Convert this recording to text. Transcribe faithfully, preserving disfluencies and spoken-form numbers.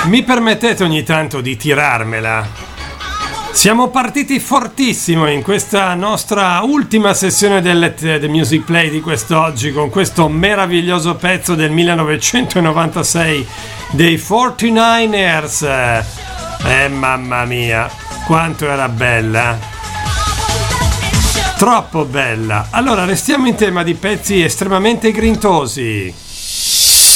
Mi permettete ogni tanto di tirarmela? Siamo partiti fortissimo in questa nostra ultima sessione del The Music Play di quest'oggi con questo meraviglioso pezzo del millenovecentonovantasei dei quarantanovers. Eh mamma mia, quanto era bella! Troppo bella! Allora restiamo in tema di pezzi estremamente grintosi.